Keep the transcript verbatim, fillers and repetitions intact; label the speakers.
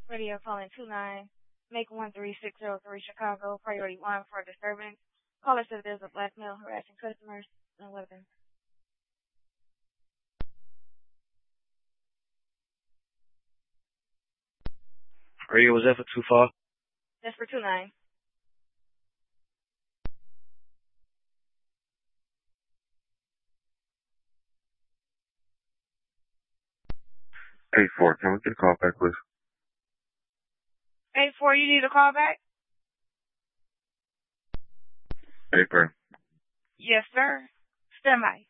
Speaker 1: Radio calling two nine, make one three six zero three Chicago, priority one for disturbance. Caller says there's a black male harassing customers and weapons.
Speaker 2: Radio, was that for too far?
Speaker 1: That's for two nine.
Speaker 3: eight four, can we get a call back, please?
Speaker 1: eight four, you need a call back?
Speaker 3: eight four.
Speaker 1: Yes, sir. Stand by.